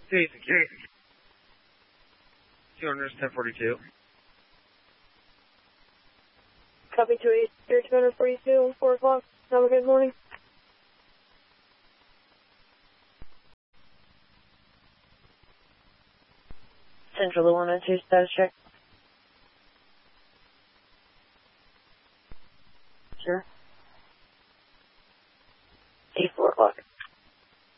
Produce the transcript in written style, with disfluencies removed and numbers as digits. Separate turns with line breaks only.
Jason, 1042.
Copy 242, 4 o'clock. Have a good morning. Central 102 status check. Sure. 4 o'clock.